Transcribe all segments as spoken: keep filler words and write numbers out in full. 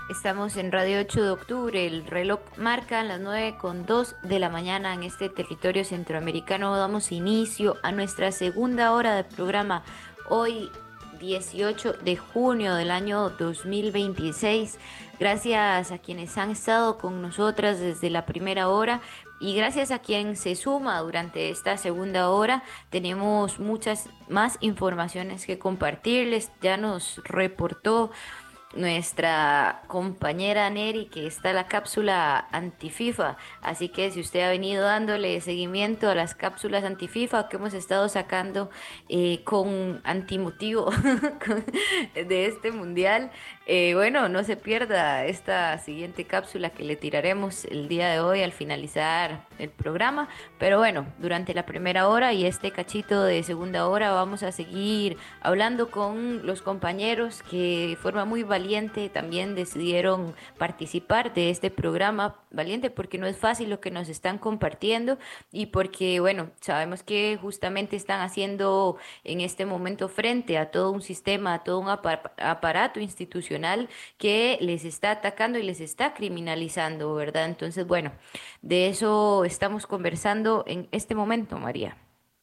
Estamos en Radio ocho de octubre, el reloj marca las nueve con dos de la mañana en este territorio centroamericano. Damos inicio a nuestra segunda hora de programa hoy dieciocho de junio del año dos mil veintiséis. Gracias a quienes han estado con nosotras desde la primera hora y gracias a quien se suma durante esta segunda hora. Tenemos muchas más informaciones que compartirles. Ya nos reportó nuestra compañera Neri que está la cápsula anti-FIFA. Así que si usted ha venido dándole seguimiento a las cápsulas anti-FIFA que hemos estado sacando eh, con antimotivo con- de este mundial, eh, bueno, no se pierda esta siguiente cápsula que le tiraremos el día de hoy al finalizar el programa. Pero bueno, durante la primera hora y este cachito de segunda hora vamos a seguir hablando con los compañeros que de forma muy valiente también decidieron participar de este programa. Valiente porque no es fácil lo que nos están compartiendo y porque, bueno, sabemos que justamente están haciendo en este momento frente a todo un sistema, a todo un apa- aparato institucional que les está atacando y les está criminalizando, ¿verdad? Entonces, bueno, de eso estamos conversando en este momento, María.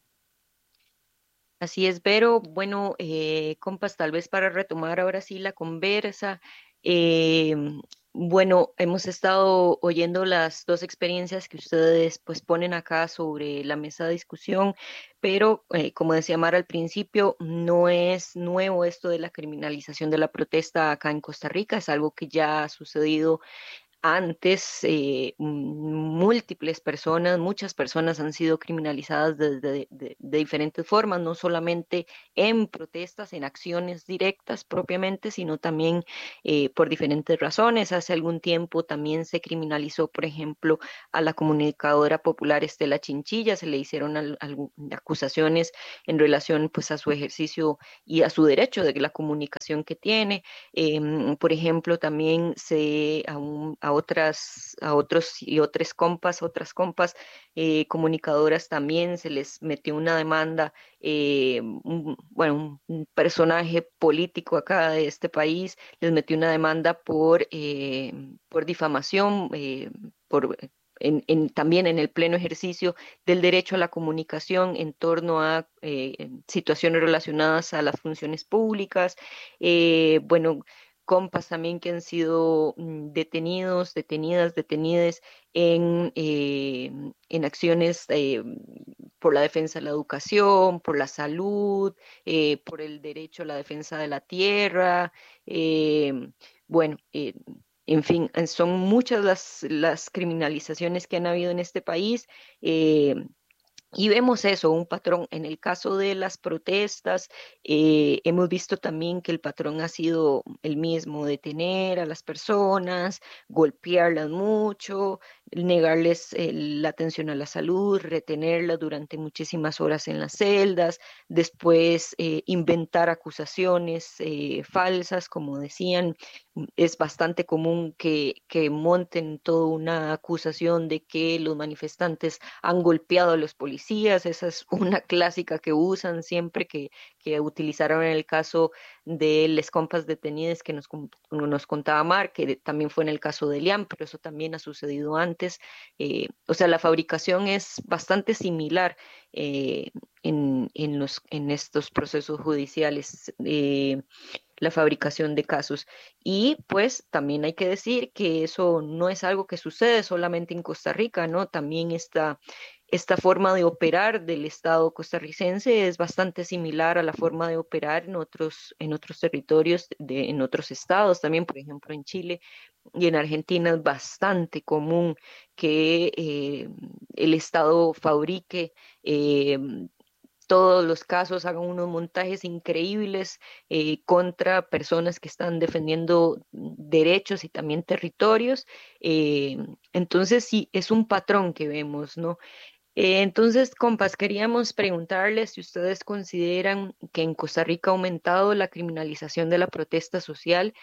Así es, Vero. Bueno, eh, compas, tal vez para retomar ahora sí la conversa. eh, bueno, hemos estado oyendo las dos experiencias que ustedes pues ponen acá sobre la mesa de discusión, pero eh, como decía Mara al principio, no es nuevo esto de la criminalización de la protesta acá en Costa Rica, es algo que ya ha sucedido antes. Eh, múltiples personas, muchas personas han sido criminalizadas desde de, de diferentes formas, no solamente en protestas, en acciones directas propiamente, sino también eh, por diferentes razones. Hace algún tiempo también se criminalizó, por ejemplo, a la comunicadora popular Estela Chinchilla, se le hicieron al- algu- acusaciones en relación pues a su ejercicio y a su derecho de la comunicación que tiene. Em, por ejemplo, también se a, un- a otras, a otros y otras compas, otras compas eh, comunicadoras también se les metió una demanda, eh, un- bueno, un, un personaje político acá de este país les metió una demanda por, eh, por difamación, eh, por en, en- también en el pleno ejercicio del derecho a la comunicación en torno a eh, situaciones relacionadas a las funciones públicas. Eh, bueno, compas también que han sido mm, detenidos, detenidas, detenidas en, eh, en acciones eh, por la defensa de la educación, por la salud, eh, por el derecho a la defensa de la tierra. eh, bueno, eh, en fin, eh, son muchas las, las criminalizaciones que han habido en este país. eh, y vemos eso, un patrón. En el caso de las protestas, eh, hemos visto también que el patrón ha sido el mismo: detener a las personas, golpearlas mucho, negarles eh, la atención a la salud, retenerlas durante muchísimas horas en las celdas, después eh, inventar acusaciones eh, falsas, como decían. Es bastante común que, que monten toda una acusación de que los manifestantes han golpeado a los policías. Esa es una clásica que usan siempre, que, que utilizaron en el caso de les compas detenidas que nos, con- nos contaba Mar, que de- también fue en el caso de Elian, pero eso también ha sucedido antes. Eh, o sea, la fabricación es bastante similar eh, en, en los, en estos procesos judiciales. Eh, la fabricación de casos. Y pues también hay que decir que eso no es algo que sucede solamente en Costa Rica, ¿no? También esta, esta forma de operar del Estado costarricense es bastante similar a la forma de operar en otros, en otros territorios, de, en otros estados también, por ejemplo, en Chile y en Argentina es bastante común que eh, el Estado fabrique eh, todos los casos, hagan unos montajes increíbles eh, contra personas que están defendiendo derechos y también territorios. Eh, entonces, sí, es un patrón que vemos, ¿no? Eh, entonces, compas, queríamos preguntarles si ustedes consideran que en Costa Rica ha aumentado la criminalización de la protesta social,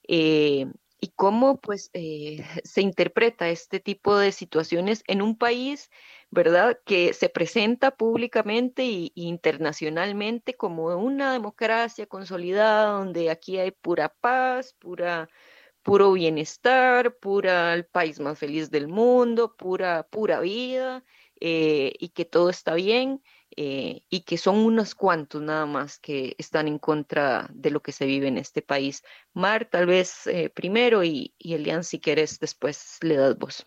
eh, y cómo pues eh, se interpreta este tipo de situaciones en un país, ¿verdad?, que se presenta públicamente y, y internacionalmente como una democracia consolidada, donde aquí hay pura paz, pura puro bienestar, pura el país más feliz del mundo, pura, pura vida, eh, y que todo está bien, eh, y que son unos cuantos nada más que están en contra de lo que se vive en este país. Mar, tal vez eh, primero y, y Elian, si quieres, después le das voz.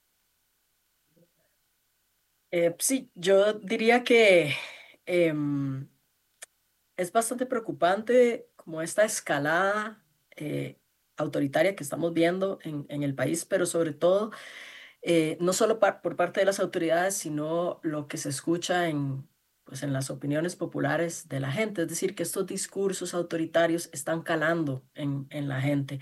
Eh, sí, yo diría que em, es bastante preocupante como esta escalada eh, autoritaria que estamos viendo en, en el país, pero sobre todo eh, no solo par- por parte de las autoridades, sino lo que se escucha en, pues, en las opiniones populares de la gente. Es decir, que estos discursos autoritarios están calando en, en la gente.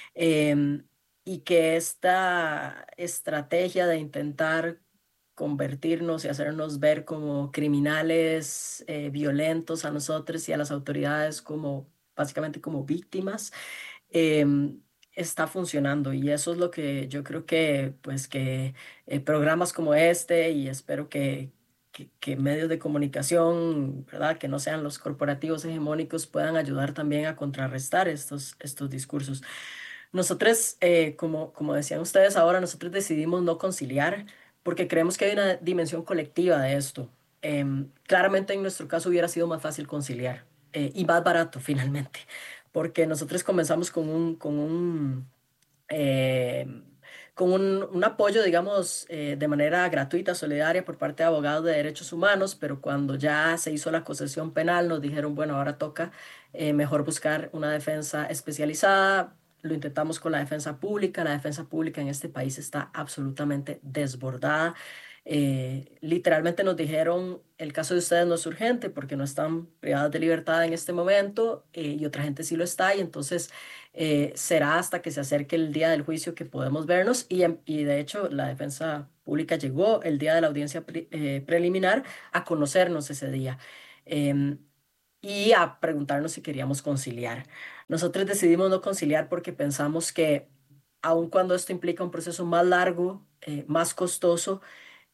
Em, y que esta estrategia de intentar convertirnos y hacernos ver como criminales eh, violentos a nosotros y a las autoridades como básicamente como víctimas, em, está funcionando. Y eso es lo que yo creo que pues que eh, programas como este, y espero que que, que medios de comunicación, ¿verdad? Que no sean los corporativos hegemónicos, puedan ayudar también a contrarrestar estos, estos discursos. Nosotros, eh, como, como decían ustedes ahora, nosotros decidimos no conciliar porque creemos que hay una dimensión colectiva de esto. Em, claramente en nuestro caso hubiera sido más fácil conciliar eh, y más barato finalmente, porque nosotros comenzamos con un, con un eh, con un, un apoyo, digamos, eh, de manera gratuita, solidaria por parte de abogados de derechos humanos, pero cuando ya se hizo la acusación penal nos dijeron, bueno, ahora toca eh, mejor buscar una defensa especializada. Lo intentamos con la defensa pública. La defensa pública en este país está absolutamente desbordada. Eh, literalmente nos dijeron, el caso de ustedes no es urgente porque no están privadas de libertad en este momento eh, y otra gente sí lo está, y entonces eh, será hasta que se acerque el día del juicio que podemos vernos, y, em- y de hecho la defensa pública llegó el día de la audiencia pre- eh, preliminar a conocernos ese día. em, y a preguntarnos si queríamos conciliar. Nosotros decidimos no conciliar porque pensamos que aun cuando esto implica un proceso más largo, eh, más costoso,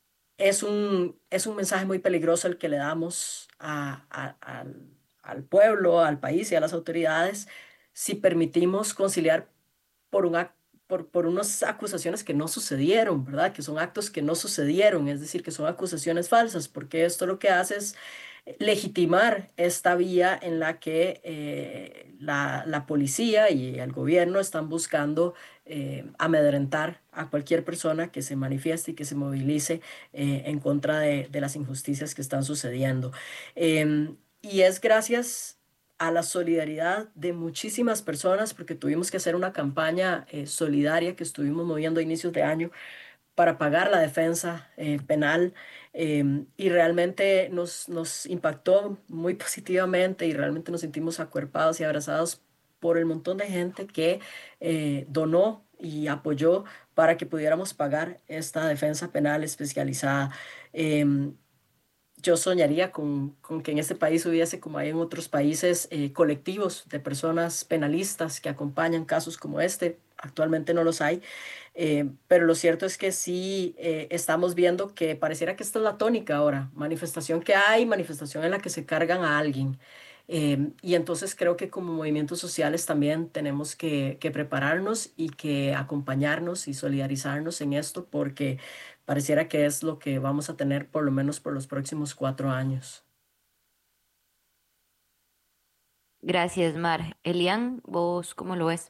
es un, es un mensaje muy peligroso el que le damos a- a- al, al pueblo, al país y a las autoridades si permitimos conciliar por, un ac- por, por unas acusaciones que no sucedieron, ¿verdad? Que son actos que no sucedieron, es decir, que son acusaciones falsas, porque esto lo que hace es legitimar esta vía en la que eh, la, la policía y el gobierno están buscando eh, amedrentar a cualquier persona que se manifieste y que se movilice eh, en contra de, de las injusticias que están sucediendo. Em, y es gracias a la solidaridad de muchísimas personas, porque tuvimos que hacer una campaña eh, solidaria que estuvimos moviendo a inicios de año para pagar la defensa eh, penal, em, y realmente nos, nos impactó muy positivamente y realmente nos sentimos acuerpados y abrazados por el montón de gente que eh, donó y apoyó para que pudiéramos pagar esta defensa penal especializada. Em, yo soñaría con, con que en este país hubiese, como hay en otros países, eh, colectivos de personas penalistas que acompañan casos como este. Actualmente no los hay, eh, pero lo cierto es que sí eh, estamos viendo que pareciera que esta es la tónica ahora: manifestación que hay, manifestación en la que se cargan a alguien. Em, y entonces creo que como movimientos sociales también tenemos que, que prepararnos y que acompañarnos y solidarizarnos en esto, porque pareciera que es lo que vamos a tener por lo menos por los próximos cuatro años. Gracias, Mar. Elian, ¿vos cómo lo ves?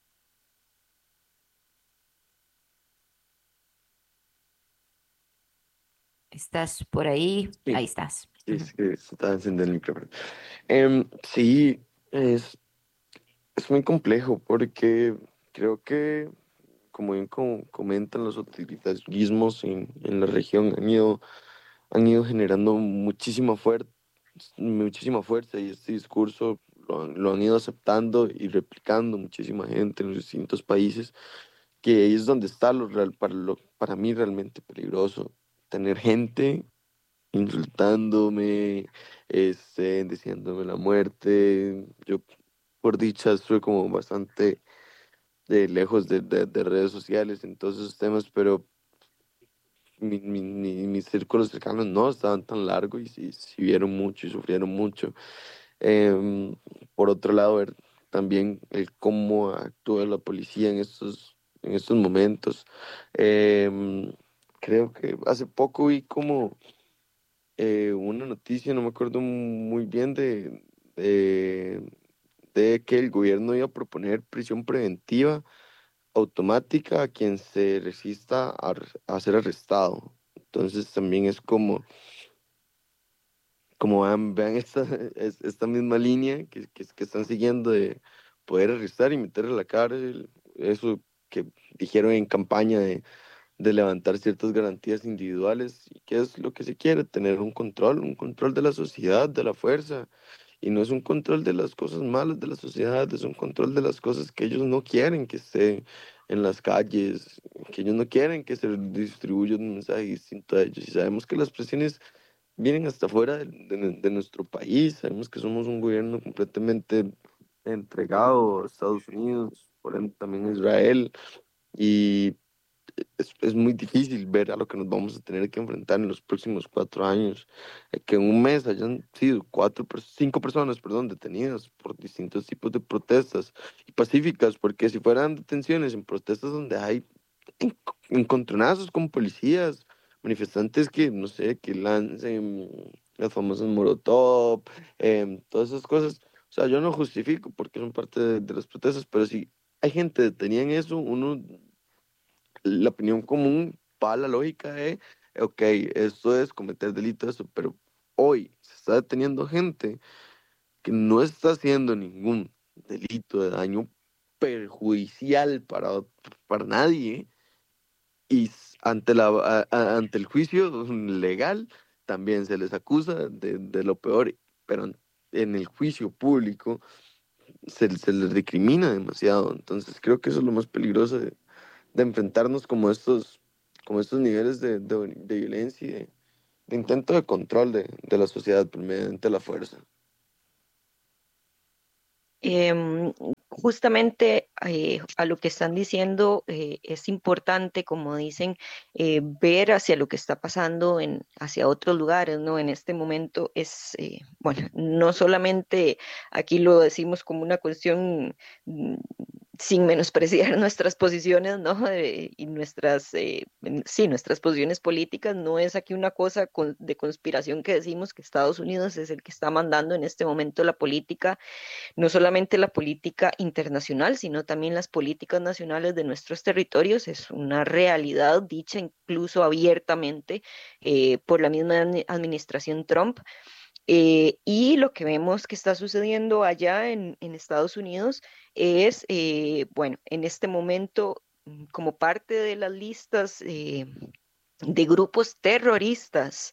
¿Estás por ahí? Sí, Ahí estás. sí, Ujú. es que se está encendiendo el micrófono. Em, sí, es, es muy complejo porque creo que, como bien co- comentan, los utilitarismos en, en la región han ido, han ido generando muchísima fuerza, muchísima fuerza, y este discurso lo han, lo han ido aceptando y replicando muchísima gente en los distintos países, que ahí es donde está lo real, para, lo, para mí realmente peligroso, tener gente insultándome, este, deseándome la muerte. Yo, por dicha, estuve como bastante eh, lejos de, de- de redes sociales en todos esos temas, pero mi- mi- mi- mis círculos cercanos no estaban tan largos y sí, sí vieron mucho y sufrieron mucho. Em, por otro lado, ver también el cómo actúa la policía en estos, en estos momentos. Em, creo que hace poco vi como eh, una noticia, no me acuerdo muy bien de, de, de que el gobierno iba a proponer prisión preventiva automática a quien se resista a, ar- a ser arrestado. Entonces también es como, como vean, vean esta, es- esta misma línea que, que, que están siguiendo de poder arrestar y meter a la cárcel, eso que dijeron en campaña de, de levantar ciertas garantías individuales, y qué es lo que se quiere, tener un control, un control de la sociedad, de la fuerza. Y no es un control de las cosas malas de la sociedad, es un control de las cosas que ellos no quieren que esté en las calles, que ellos no quieren que se distribuya un mensaje distinto a ellos. Y sabemos que las presiones vienen hasta fuera de, de- de nuestro país, sabemos que somos un gobierno completamente entregado a Estados Unidos, por ende también a Israel, y es, es muy difícil ver a lo que nos vamos a tener que enfrentar en los próximos cuatro años. Eh, que en un mes hayan sido cuatro, pers- cinco personas, perdón, detenidas por distintos tipos de protestas y pacíficas, porque si fueran detenciones en protestas donde hay en- encontronazos con policías, manifestantes que, no sé, que lancen las famosas Molotov, em, todas esas cosas. O sea, yo no justifico porque son parte de, de las protestas, pero si hay gente detenida en eso, uno, la opinión común va a la lógica de, ok, esto es cometer delito, eso, pero hoy se está deteniendo gente que no está haciendo ningún delito de daño perjudicial para, ot- para nadie, y s- ante la, a- a- ante el juicio legal también se les acusa de, de lo peor, pero en en el juicio público se, se les recrimina demasiado. Entonces creo que eso es lo más peligroso de, de enfrentarnos como estos, como estos niveles de, de, de violencia y de, de intento de control de, de la sociedad por mediante la fuerza. Em, Justamente eh, a lo que están diciendo eh, es importante, como dicen, eh, ver hacia lo que está pasando en, hacia otros lugares, ¿no? En este momento es, eh, bueno, no solamente aquí lo decimos como una cuestión mm, sin menospreciar nuestras posiciones, ¿no? Eh, y nuestras, eh, en- sí, nuestras posiciones políticas, no es aquí una cosa con- de conspiración que decimos que Estados Unidos es el que está mandando en este momento la política, no solamente la política internacional, sino también las políticas nacionales de nuestros territorios. Es una realidad dicha incluso abiertamente eh, por la misma admi- administración Trump. Eh, y lo que vemos que está sucediendo allá en, en Estados Unidos es, eh, bueno, en este momento, mm, como parte de las listas eh, de grupos terroristas,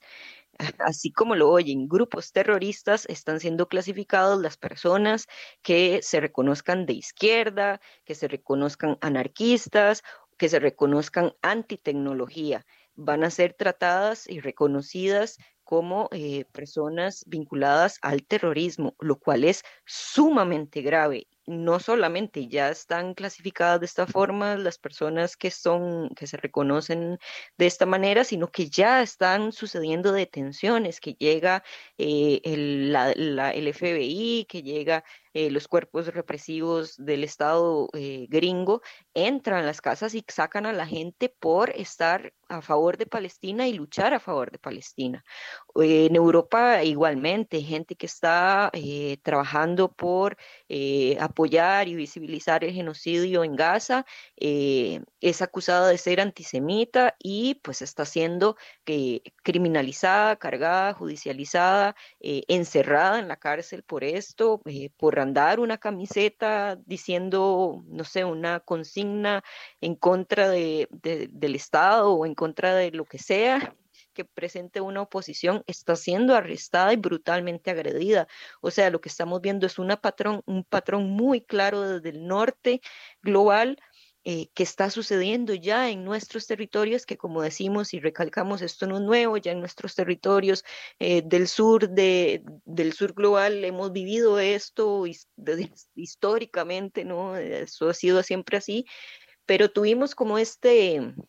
así como lo oyen, grupos terroristas, están siendo clasificados las personas que se reconozcan de izquierda, que se reconozcan anarquistas, que se reconozcan antitecnología. Van a ser tratadas y reconocidas como eh, personas vinculadas al terrorismo, lo cual es sumamente grave. No solamente ya están clasificadas de esta forma las personas que son, que se reconocen de esta manera, sino que ya están sucediendo detenciones, que llega eh, el, la- la- el F B I, que llega eh, los cuerpos represivos del Estado eh, gringo, entran a las casas y sacan a la gente por estar a favor de Palestina y luchar a favor de Palestina. Eh, en Europa igualmente, gente que está eh, trabajando por eh, apoyar y visibilizar el genocidio en Gaza, eh, es acusada de ser antisemita y pues está siendo eh, criminalizada, cargada, judicializada, eh, encerrada en la cárcel por esto, eh, por andar una camiseta diciendo, no sé, una consigna en contra de, de- del Estado o en contra de lo que sea que presente una oposición, está siendo arrestada y brutalmente agredida. O sea, lo que estamos viendo es una patrón, un patrón muy claro desde el norte global eh, que está sucediendo ya en nuestros territorios, que como decimos y recalcamos, esto no es nuevo, ya en nuestros territorios eh, del sur, de, del sur global hemos vivido esto his- de- históricamente, ¿no? Eso ha sido siempre así, pero tuvimos como este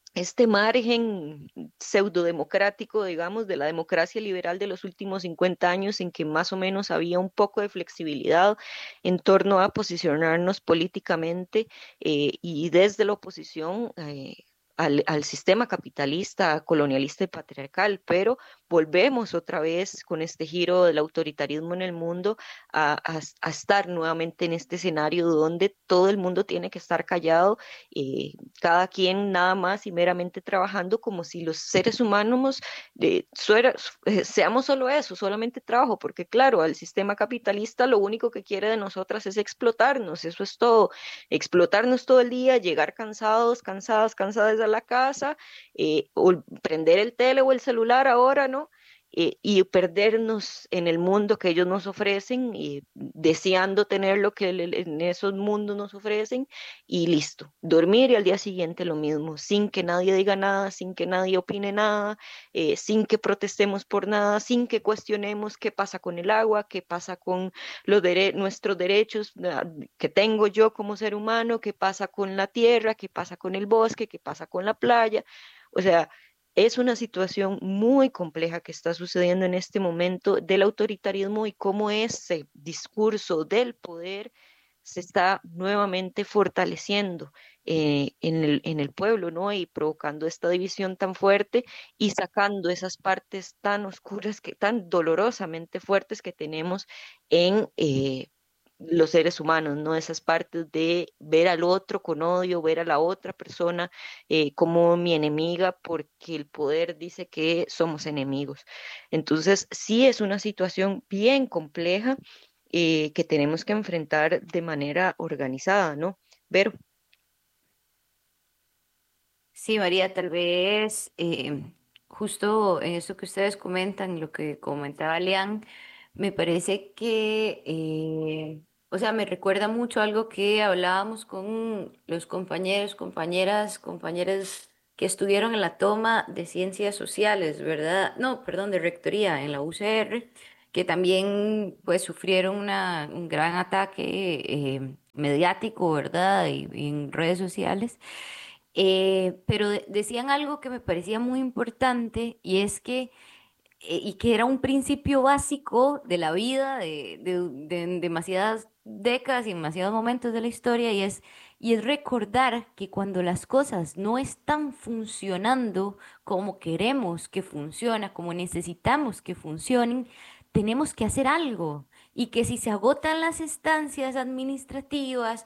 este margen pseudodemocrático, digamos, de la democracia liberal de los últimos cincuenta años, en que más o menos había un poco de flexibilidad en torno a posicionarnos políticamente eh, y desde la oposición. Eh, Al, al sistema capitalista, colonialista y patriarcal, pero volvemos otra vez con este giro del autoritarismo en el mundo a, a- a estar nuevamente en este escenario donde todo el mundo tiene que estar callado, eh, cada quien nada más y meramente trabajando como si los seres humanos eh, suera- eh, seamos solo eso, solamente trabajo, porque claro, al sistema capitalista lo único que quiere de nosotras es explotarnos, eso es todo, explotarnos todo el día, llegar cansados, cansadas, cansadas a la casa, eh, o prender el tele o el celular ahora, ¿no? eh, y perdernos en el mundo que ellos nos ofrecen, y deseando tener lo que el- en esos mundos nos ofrecen, y listo, dormir y al día siguiente lo mismo, sin que nadie diga nada, sin que nadie opine nada, eh, sin que protestemos por nada, sin que cuestionemos qué pasa con el agua, qué pasa con los dere- nuestros derechos ah, que tengo yo como ser humano, qué pasa con la tierra, qué pasa con el bosque, qué pasa con la playa. O sea, es una situación muy compleja que está sucediendo en este momento del autoritarismo y cómo ese discurso del poder se está nuevamente fortaleciendo eh, en el, en el pueblo, ¿no? Y provocando esta división tan fuerte y sacando esas partes tan oscuras, que, tan dolorosamente fuertes que tenemos en eh, los seres humanos, ¿no? Esas partes de ver al otro con odio, ver a la otra persona eh, como mi enemiga, porque el poder dice que somos enemigos. Entonces, sí es una situación bien compleja eh, que tenemos que enfrentar de manera organizada, ¿no? Pero Sí, María, tal vez eh, justo en eso que ustedes comentan, lo que comentaba Lean, me parece que, eh, o sea, me recuerda mucho algo que hablábamos con los compañeros, compañeras, compañeras que estuvieron en la toma de ciencias sociales, ¿verdad? No, perdón, de rectoría en la U C R, que también pues sufrieron una, un gran ataque eh, mediático, ¿verdad? Y, y en redes sociales. Eh, pero de- decían algo que me parecía muy importante y es que, eh, y que era un principio básico de la vida, de, de- de en demasiadas décadas y demasiados momentos de la historia, y es, y es recordar que cuando las cosas no están funcionando como queremos que funciona, como necesitamos que funcionen, tenemos que hacer algo. Y que si se agotan las instancias administrativas,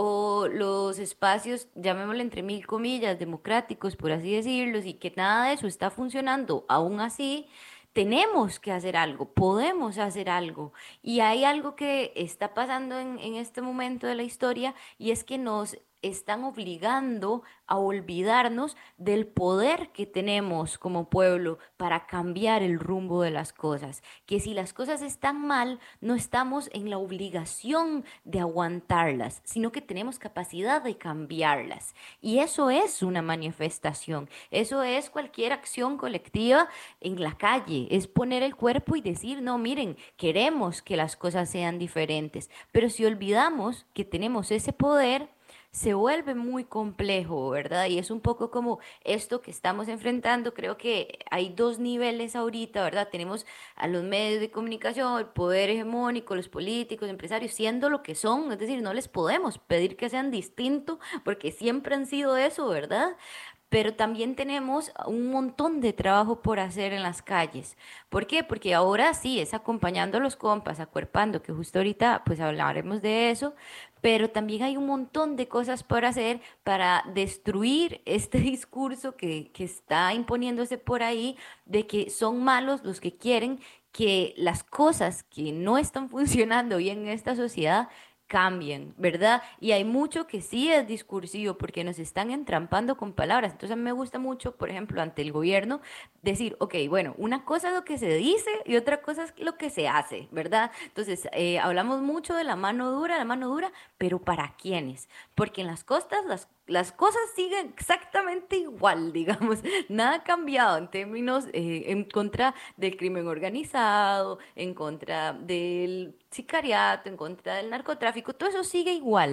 o los espacios, llamémoslo entre mil comillas, democráticos, por así decirlo, y que nada de eso está funcionando, aún así, tenemos que hacer algo, podemos hacer algo. Y hay algo que está pasando en, en este momento de la historia, y es que nos están obligando a olvidarnos del poder que tenemos como pueblo para cambiar el rumbo de las cosas. Que si las cosas están mal, no estamos en la obligación de aguantarlas, sino que tenemos capacidad de cambiarlas. Y eso es una manifestación, eso es cualquier acción colectiva en la calle, es poner el cuerpo y decir, no, miren, queremos que las cosas sean diferentes, pero si olvidamos que tenemos ese poder, se vuelve muy complejo, ¿verdad? Y es un poco como esto que estamos enfrentando. Creo que hay dos niveles ahorita, ¿verdad? Tenemos a los medios de comunicación, el poder hegemónico, los políticos, empresarios, siendo lo que son, es decir, no les podemos pedir que sean distintos porque siempre han sido eso, ¿verdad? Pero también tenemos un montón de trabajo por hacer en las calles. ¿Por qué? Porque ahora sí es acompañando a los compas, acuerpando, que justo ahorita pues hablaremos de eso, pero también hay un montón de cosas por hacer para destruir este discurso que, que está imponiéndose por ahí de que son malos los que quieren que las cosas que no están funcionando bien en esta sociedad cambien, ¿verdad? Y hay mucho que sí es discursivo porque nos están entrampando con palabras. Entonces a mí me gusta mucho, por ejemplo, ante el gobierno, decir, ok, bueno, una cosa es lo que se dice y otra cosa es lo que se hace, ¿verdad? Entonces, eh, hablamos mucho de la mano dura, la mano dura, pero ¿para quiénes? Porque en las costas las, las cosas siguen exactamente igual, digamos, nada ha cambiado en términos eh, en contra del crimen organizado, en contra del sicariato, en contra del narcotráfico, todo eso sigue igual,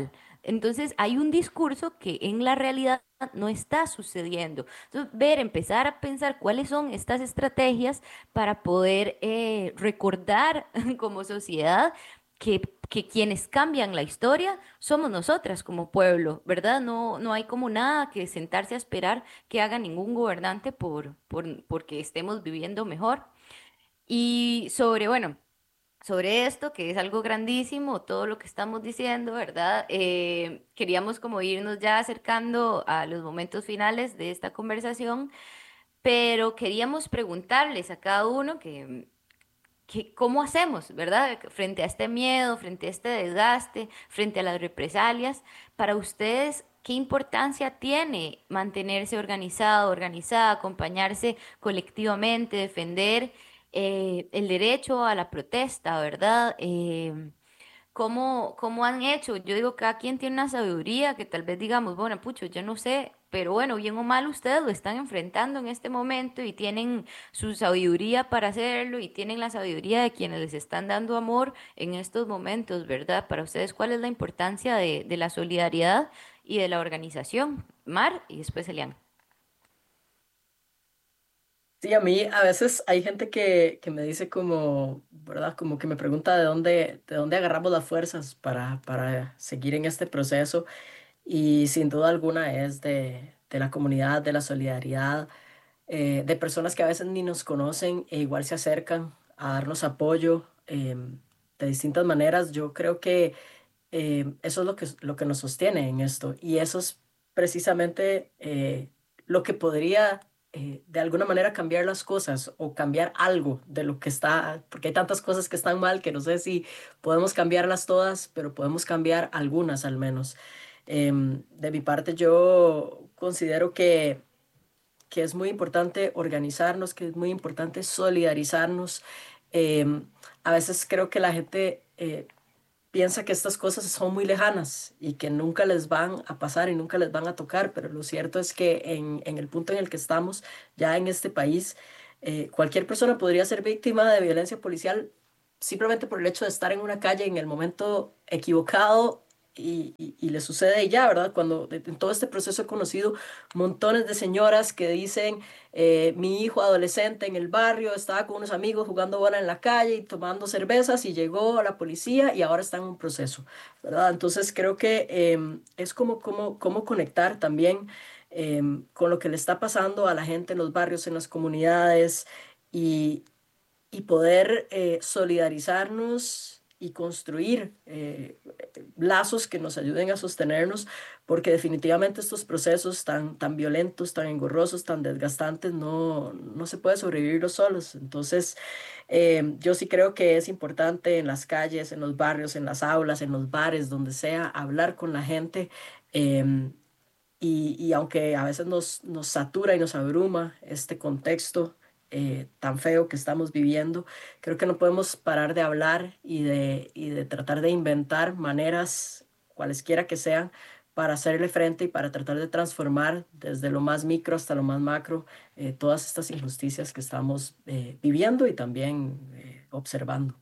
Entonces hay un discurso que en la realidad no está sucediendo. Entonces, ver, empezar a pensar cuáles son estas estrategias para poder eh, recordar como sociedad que, que quienes cambian la historia somos nosotras como pueblo, ¿verdad? No, no hay como nada que sentarse a esperar que haga ningún gobernante por, por, porque estemos viviendo mejor. Y sobre, bueno, sobre esto, que es algo grandísimo, todo lo que estamos diciendo, ¿verdad? Eh, queríamos como irnos ya acercando a los momentos finales de esta conversación, pero queríamos preguntarles a cada uno que, que cómo hacemos, ¿verdad? Frente a este miedo, frente a este desgaste, frente a las represalias, para ustedes, ¿qué importancia tiene mantenerse organizado, organizada, acompañarse colectivamente, defender eh, el derecho a la protesta, ¿verdad? Eh, ¿Cómo, cómo han hecho? Yo digo, cada quien tiene una sabiduría que tal vez digamos, bueno, pucho, yo no sé, pero bueno, bien o mal ustedes lo están enfrentando en este momento y tienen su sabiduría para hacerlo y tienen la sabiduría de quienes les están dando amor en estos momentos, ¿verdad? Para ustedes, ¿cuál es la importancia de, de la solidaridad y de la organización? Mar y después Elian. Sí, a mí a veces hay gente que, que me dice como, ¿verdad? Como que me pregunta de dónde, de dónde agarramos las fuerzas para, para seguir en este proceso. Y sin duda alguna es de, de la comunidad, de la solidaridad, eh, de personas que a veces ni nos conocen e igual se acercan a darnos apoyo em, de distintas maneras. Yo creo que eh, eso es lo que, lo que nos sostiene en esto y eso es precisamente eh, lo que podría eh, de alguna manera cambiar las cosas o cambiar algo de lo que está, porque hay tantas cosas que están mal que no sé si podemos cambiarlas todas, pero podemos cambiar algunas al menos. Em, de mi parte, yo considero que, que es muy importante organizarnos, que es muy importante solidarizarnos. Em, a veces creo que la gente eh, piensa que estas cosas son muy lejanas y que nunca les van a pasar y nunca les van a tocar, pero lo cierto es que en, en el punto en el que estamos, ya en este país, eh, cualquier persona podría ser víctima de violencia policial simplemente por el hecho de estar en una calle en el momento equivocado. Y, y- y le sucede y ya, ¿verdad? Cuando de- en todo este proceso he conocido montones de señoras que dicen, eh, mi hijo adolescente en el barrio estaba con unos amigos jugando bola en la calle y tomando cervezas y llegó la policía y ahora está en un proceso, ¿verdad? Entonces creo que em, es como, como, como conectar también em, con lo que le está pasando a la gente en los barrios, en las comunidades y, y poder eh, solidarizarnos y construir eh, lazos que nos ayuden a sostenernos, porque definitivamente estos procesos tan, tan violentos, tan engorrosos, tan desgastantes, no, no se puede sobrevivirlos solos. Entonces, eh, yo sí creo que es importante en las calles, en los barrios, en las aulas, en los bares, donde sea, hablar con la gente. em, y, y aunque a veces nos, nos satura y nos abruma este contexto eh, tan feo que estamos viviendo, creo que no podemos parar de hablar y de, y de tratar de inventar maneras, cualesquiera que sean, para hacerle frente y para tratar de transformar desde lo más micro hasta lo más macro eh, todas estas injusticias que estamos eh, viviendo y también eh, observando.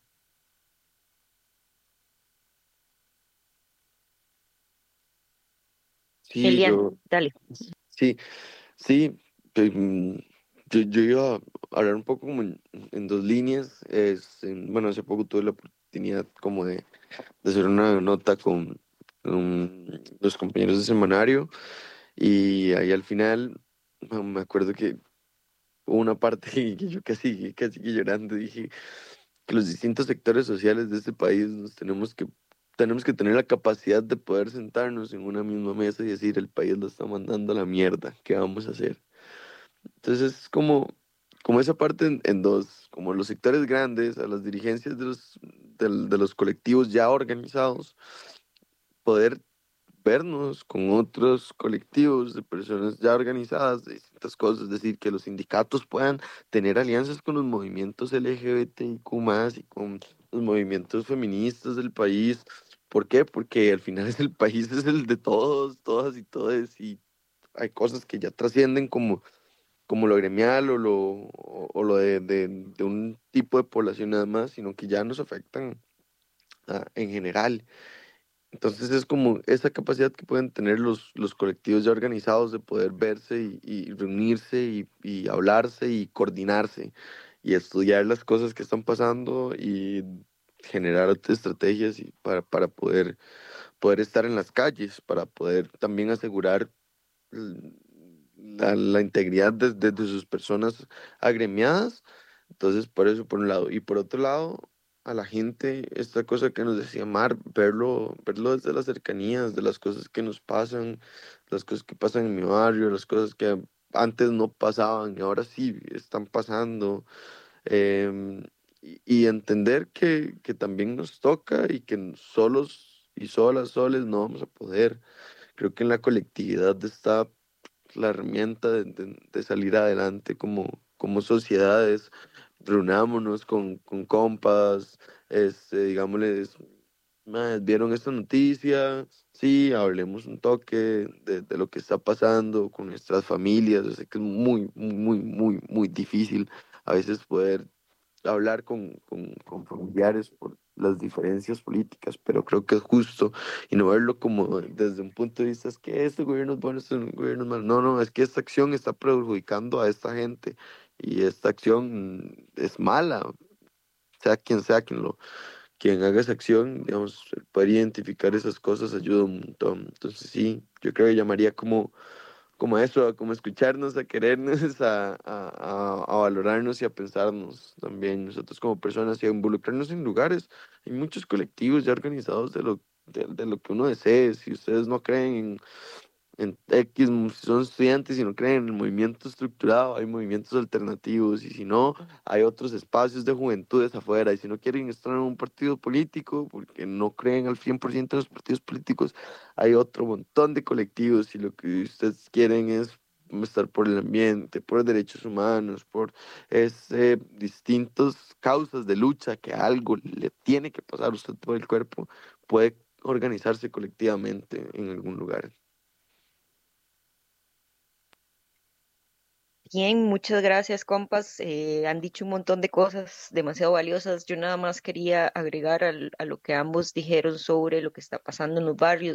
Sí, Elian, yo, dale. sí, sí, pues, mm, yo, yo iba a hablar un poco como en, en dos líneas. Es, en- bueno, hace poco tuve la oportunidad como de, de hacer una nota con, con los compañeros de semanario y ahí al final me me acuerdo que hubo una parte que yo casi, casi que llorando dije que los distintos sectores sociales de este país nos tenemos que, tenemos que tener la capacidad de poder sentarnos en una misma mesa y decir, el país lo está mandando a la mierda, ¿qué vamos a hacer? Entonces es como, como esa parte en, en dos, como los sectores grandes, a las dirigencias de los, del- de los colectivos ya organizados, poder vernos con otros colectivos de personas ya organizadas de distintas cosas, es decir, que los sindicatos puedan tener alianzas con los movimientos L G B T I Q más, y con los movimientos feministas del país. ¿Por qué? Porque al final es el país, es el de todos, todas y todes, y hay cosas que ya trascienden como, como lo gremial o lo, o, o lo de, de, de un tipo de población nada más, sino que ya nos afectan ah, en general. Entonces es como esa capacidad que pueden tener los, los colectivos ya organizados de poder verse y, y reunirse y, y hablarse y coordinarse y estudiar las cosas que están pasando y generar estrategias y para, para poder, poder estar en las calles, para poder también asegurar l- la, la integridad de, de- de sus personas agremiadas. Entonces, por eso, por un lado. Y por otro lado, a la gente, esta cosa que nos decía Mar, verlo, verlo desde las cercanías, de las cosas que nos pasan, las cosas que pasan en mi barrio, las cosas que antes no pasaban y ahora sí están pasando. em, y, y entender que, que también nos toca y que solos y solas, soles no vamos a poder. Creo que en la colectividad está la herramienta de, de- de salir adelante como, como sociedades. Reunámonos con, con compas, este, digámosles, "Mae, ¿vieron esta noticia? Sí, hablemos un toque de, de lo que está pasando con nuestras familias". Yo sé que es muy, muy, muy, muy difícil a veces poder hablar con, con, con familiares por las diferencias políticas, pero creo que es justo y no verlo como desde un punto de vista es que este gobierno es bueno, este gobierno es malo. No, no, es que esta acción está perjudicando a esta gente y esta acción es mala, sea quien sea quien lo, quien haga esa acción, digamos, el poder identificar esas cosas ayuda un montón. Entonces sí, yo creo que llamaría como como eso, a como escucharnos, a querernos, a, a, a- a valorarnos y a pensarnos también nosotros como personas y a involucrarnos en lugares. Hay muchos colectivos ya organizados de lo, de, de lo que uno desee. Si ustedes no creen en X, mm, si son estudiantes y no creen en el movimiento estructurado, hay movimientos alternativos y si no, hay otros espacios de juventudes afuera y si no quieren estar en un partido político porque no creen al cien por ciento en los partidos políticos, hay otro montón de colectivos y lo que ustedes quieren es estar por el ambiente, por derechos humanos, por este, distintas causas de lucha que algo le tiene que pasar a usted por el cuerpo, puede organizarse colectivamente en algún lugar. Bien, muchas gracias, compas. Eh, han dicho un montón de cosas demasiado valiosas. Yo nada más quería agregar al- a lo que ambos dijeron sobre lo que está pasando en los barrios.